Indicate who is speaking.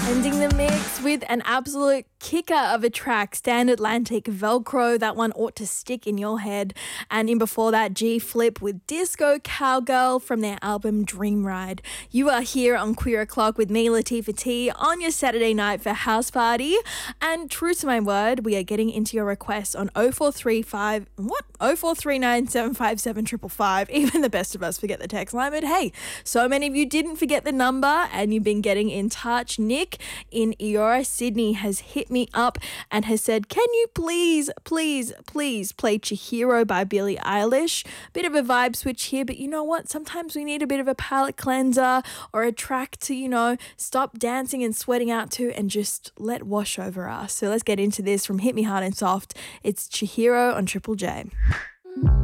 Speaker 1: Ending the mix with an absolute kicker of a track, Stand Atlantic, Velcro. That one ought to stick in your head. And in before that, G Flip with Disco Cowgirl from their album Dream Ride. You are here on Queer O'Clock with me, Latifah T, on your Saturday night for House Party. And true to my word, we are getting into your requests on 0435, 0439 757 555. Even the best of us forget the text line, but hey, so many of you didn't forget the number and you've been getting in touch. Nick in Eora, Sydney has hit me up and has said, can you please play Chihiro by Billie Eilish? Bit of a vibe switch here, but you know what? Sometimes we need a bit of a palate cleanser or a track to, stop dancing and sweating out to and just let wash over us. So let's get into this from Hit Me Hard and Soft. It's Chihiro on Triple J.